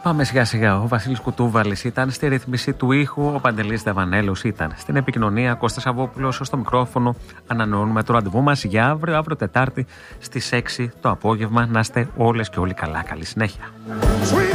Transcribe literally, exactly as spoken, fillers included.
Πάμε σιγά σιγά. Ο Βασίλης Κουτούβαλης ήταν στη ρύθμιση του ήχου, ο Παντελής Δαβανέλος ήταν στην επικοινωνία, Κώστας Σαββόπουλος στο μικρόφωνο. Ανανεώνουμε το ραντεβού μας για αύριο, αύριο Τετάρτη στις έξι το απόγευμα. Να είστε όλες και όλοι καλά. Καλή συνέχεια.